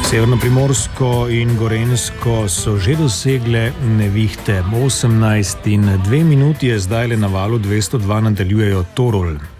Severnoprimorsko in Gorenjsko so že dosegle nevihte. 18 in 2 minuti je zdaj le na valu 202 nadaljujejo Torol.